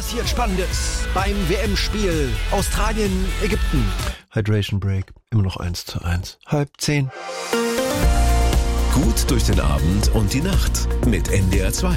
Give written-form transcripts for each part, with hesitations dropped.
passiert Spannendes beim WM-Spiel Australien-Ägypten. Hydration Break, immer noch 1:1. 9:30. Gut durch den Abend und die Nacht mit NDR 2.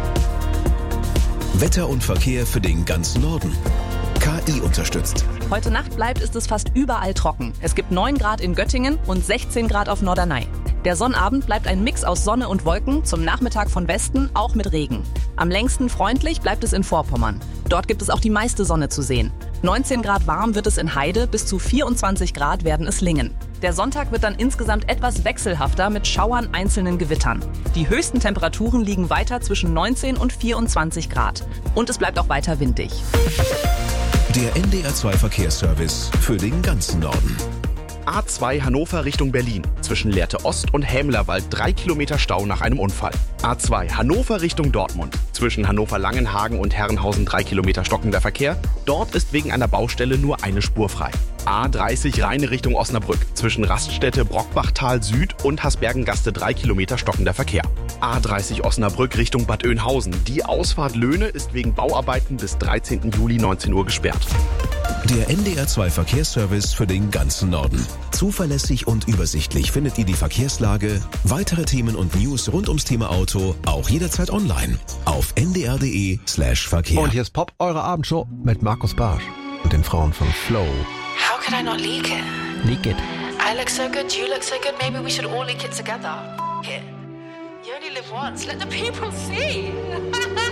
Wetter und Verkehr für den ganzen Norden. KI unterstützt. Heute Nacht ist es fast überall trocken. Es gibt 9 Grad in Göttingen und 16 Grad auf Norderney. Der Sonnabend bleibt ein Mix aus Sonne und Wolken, zum Nachmittag von Westen auch mit Regen. Am längsten freundlich bleibt es in Vorpommern. Dort gibt es auch die meiste Sonne zu sehen. 19 Grad warm wird es in Heide, bis zu 24 Grad werden es Lingen. Der Sonntag wird dann insgesamt etwas wechselhafter mit Schauern, einzelnen Gewittern. Die höchsten Temperaturen liegen weiter zwischen 19 und 24 Grad. Und es bleibt auch weiter windig. Der NDR 2 Verkehrsservice für den ganzen Norden. A2 Hannover Richtung Berlin. Zwischen Lehrte Ost und Hämlerwald 3 Kilometer Stau nach einem Unfall. A2 Hannover Richtung Dortmund. Zwischen Hannover-Langenhagen und Herrenhausen 3 Kilometer stockender Verkehr. Dort ist wegen einer Baustelle nur eine Spur frei. A30 Rheine Richtung Osnabrück. Zwischen Raststätte Brockbachtal Süd und Hasbergengaste 3 Kilometer stockender Verkehr. A30 Osnabrück Richtung Bad Oeynhausen. Die Ausfahrt Löhne ist wegen Bauarbeiten bis 13. Juli 19 Uhr gesperrt. Der NDR 2 Verkehrsservice für den ganzen Norden. Zuverlässig und übersichtlich findet ihr die Verkehrslage, weitere Themen und News rund ums Thema Auto auch jederzeit online auf ndr.de/Verkehr. Und hier ist Pop, eure Abendshow mit Markus Barsch und den Frauen von Flow. How could I not leak it? Leak it. I look so good, you look so good, maybe we should all leak it together. F it. You only live once, let the people see.